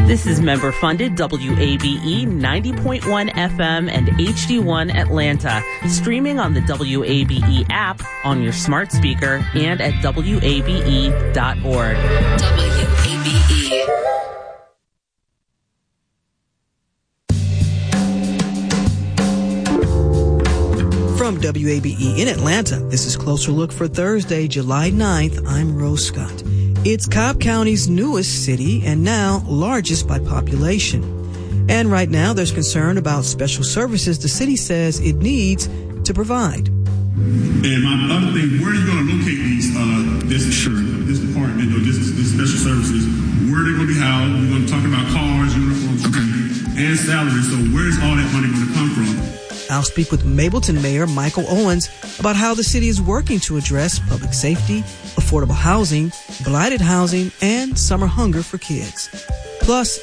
This is member-funded WABE 90.1 FM and HD1 Atlanta, streaming on the WABE app, on your smart speaker, and at WABE.org. WABE. From WABE in Atlanta, this is Closer Look for Thursday, July 9th. I'm Rose Scott. It's Cobb County's newest city and now largest by population. And right now there's concern about special services the city says it needs to provide. And my other thing, where are you going to locate these, this department or this special services? Where are they going to be housed? We're going to talk about cars, uniforms, and salaries. So where's all that money going to come from? I'll speak with Mableton Mayor Michael Owens about how the city is working to address public safety, affordable housing, blighted housing, and summer hunger for kids. Plus,